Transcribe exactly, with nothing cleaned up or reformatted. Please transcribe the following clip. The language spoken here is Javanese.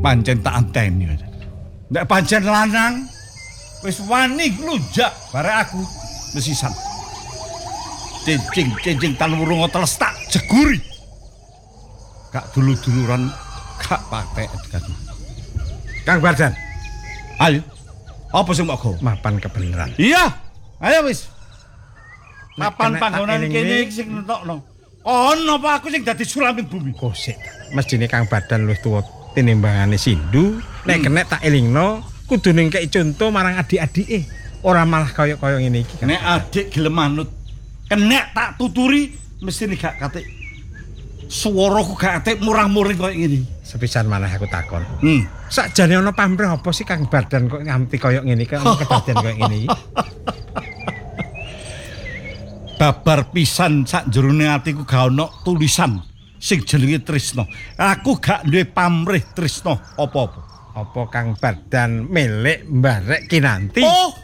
pancen tak anteni. Nek pancen lanang wis wani nglunjak barek aku mesisan. Cincing-cincing tan wurung teles tak jeguri. Gak dulu-duluran, gak patek kan. Kang Bardan. Ayo. Apa sing moko? Mapan kebenaran. Iya. Ayo wis. Mapan Nek panggonan tak kene eling-eling. iki sing nentokno. Ono apa aku sing dadi sulamin bumi? Kosek. Mestine Kang Bardan luwih tuwa tinimbangane Sindu. Nek Hmm. kenek tak elingno, kudu ning kei conto marang adik-adike. Ora malah kaya-kaya ngene iki. Nek adik gelem manut, kenek tak tuturi mesti gak katik. Suaraku gak katik murang-muring kaya ngene. Sepisan maneh aku takon. Hmm. Sakjane ana pamrih apa sih Kang Bardan kok nganti kaya ngene iki, ana kedadian kaya ngene iki? Babar pisan sak jerone atiku gak ono tulisan sing jenenge tresna. Aku gak duwe pamrih tresna apa-apa. Apa Kang Bardan milik Mbah Rek Kinanti? Oh,